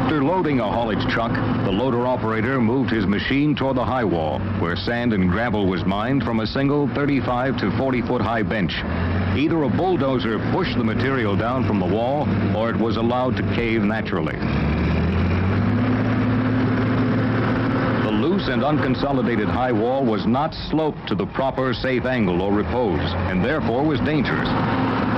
After loading a haulage truck, the loader operator moved his machine toward the high wall, where sand and gravel was mined from a single 35 to 40-foot high bench. Either a bulldozer pushed the material down from the wall, or it was allowed to cave naturally. The loose and unconsolidated high wall was not sloped to the proper safe angle or repose, and therefore was dangerous.